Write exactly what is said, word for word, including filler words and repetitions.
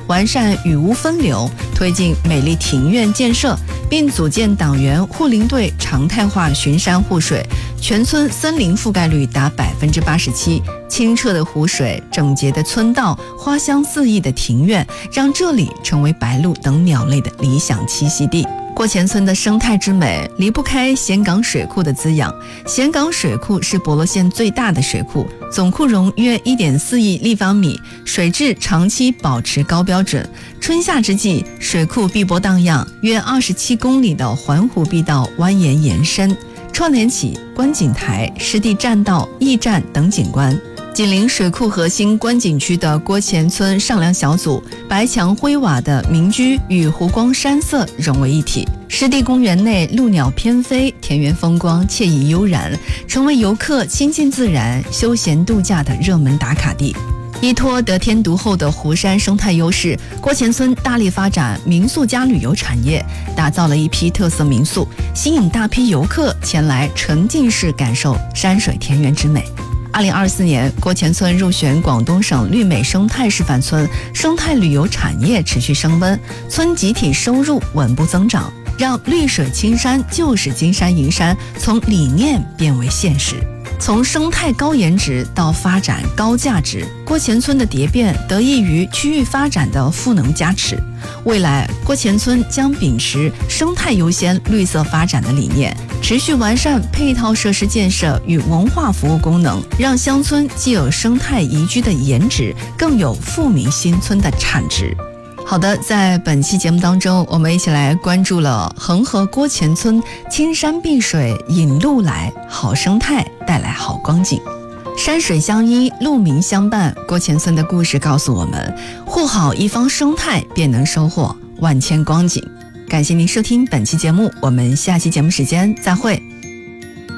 完善雨污分流，推进美丽庭院建设，并组建党员护林队，常态化巡山护水，全村森林覆盖率达百分之八十七。清澈的湖水、整洁的村道、花香四溢的庭院，让这里成为白鹭等鸟类的理想栖息地。郭前村的生态之美离不开咸港水库的滋养。咸港水库是博罗县最大的水库，总库容约 一点四亿立方米，水质长期保持高标准。春夏之际，水库碧波荡漾，约二十七公里的环湖碧道蜿蜒延伸，串联起观景台、湿地栈道、驿站等景观。紧邻水库核心观景区的郭前村上梁小组，白墙灰瓦的民居与湖光山色融为一体。湿地公园内鹭鸟翩飞，田园风光惬意悠然，成为游客亲近自然、休闲度假的热门打卡地。依托得天独厚的湖山生态优势，郭前村大力发展民宿加旅游产业，打造了一批特色民宿，吸引大批游客前来沉浸式感受山水田园之美。二零二四年，郭前村入选广东省绿美生态示范村，生态旅游产业持续升温，村集体收入稳步增长，让绿水青山就是金山银山从理念变为现实。从生态高颜值到发展高价值，郭前村的蝶变得益于区域发展的赋能加持。未来，郭前村将秉持生态优先、绿色发展的理念，持续完善配套设施建设与文化服务功能，让乡村既有生态宜居的颜值，更有富民新村的产值。好的，在本期节目当中，我们一起来关注了恒河郭前村青山碧水引路来，好生态带来好光景。山水相依，路民相伴，郭前村的故事告诉我们，护好一方生态，便能收获万千光景。感谢您收听本期节目，我们下期节目时间再会。